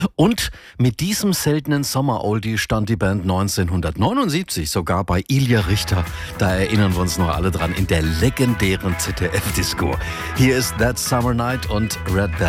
Und mit diesem seltenen Sommer-Oldie stand die Band 1979 sogar bei Ilja Richter. Da erinnern wir uns noch alle dran, in der legendären ZDF-Disco. Hier ist That Summer Night und Red Band.